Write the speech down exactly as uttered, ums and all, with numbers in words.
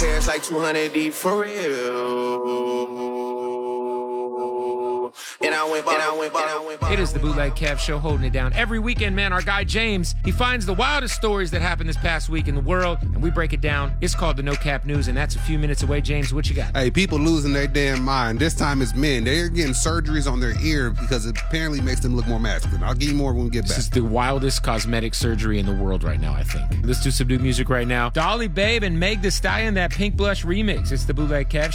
Paris like two hundred deep for real. And I went, and I went, and I went. It is the Bootleg Kev Show, holding it down every weekend, man. Our guy James, he finds the wildest stories that happened this past week in the world, and we break it down. It's called the No Cap News, and that's a few minutes away. James, what you got? Hey, people losing their damn mind. This time it's men. They're getting surgeries on their ear because it apparently makes them look more masculine. I'll give you more when we get back. This is the wildest cosmetic surgery in the world right now, I think. Let's do some new music right now. Dolly Babe and Meg Thee Stallion, that Pink Blush remix. It's the Bootleg Kev